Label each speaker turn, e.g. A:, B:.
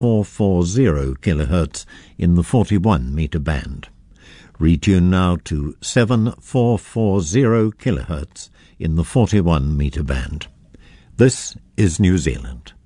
A: 7440 kHz in the 41 meter band. Retune now to 7440 kHz in the 41 meter band. This is New Zealand.